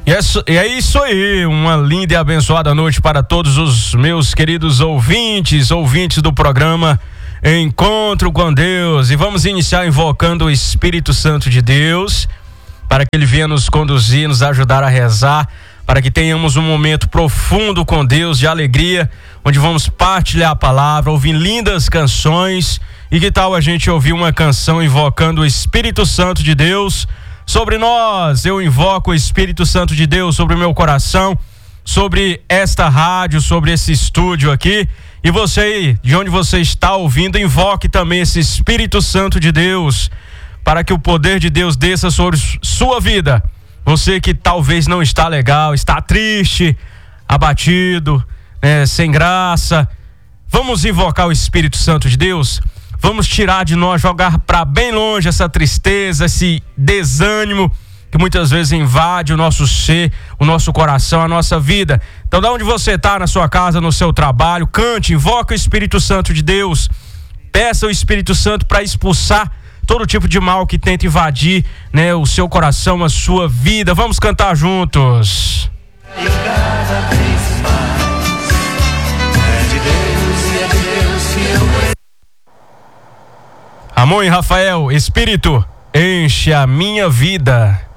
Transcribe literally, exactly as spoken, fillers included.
E é, e é isso aí, uma linda e abençoada noite para todos os meus queridos ouvintes, ouvintes do programa Encontro com Deus. E vamos iniciar invocando o Espírito Santo de Deus, para que Ele venha nos conduzir, nos ajudar a rezar, para que tenhamos um momento profundo com Deus, de alegria, onde vamos partilhar a palavra, ouvir lindas canções. E que tal a gente ouvir uma canção invocando o Espírito Santo de Deus sobre nós? Eu invoco o Espírito Santo de Deus sobre o meu coração, sobre esta rádio, sobre esse estúdio aqui. E você aí, de onde você está ouvindo, invoque também esse Espírito Santo de Deus, para que o poder de Deus desça sobre sua vida. Você que talvez não está legal, está triste, abatido, né, sem graça, vamos invocar o Espírito Santo de Deus. Vamos tirar de nós, jogar para bem longe essa tristeza, esse desânimo que muitas vezes invade o nosso ser, o nosso coração, a nossa vida. Então, de onde você está, na sua casa, no seu trabalho, cante, invoca o Espírito Santo de Deus. Peça o Espírito Santo para expulsar todo tipo de mal que tenta invadir, né, o seu coração, a sua vida. Vamos cantar juntos. E cada vez mais é de Deus e é de Deus que eu... Ramon e Rafael, Espírito, enche a minha vida.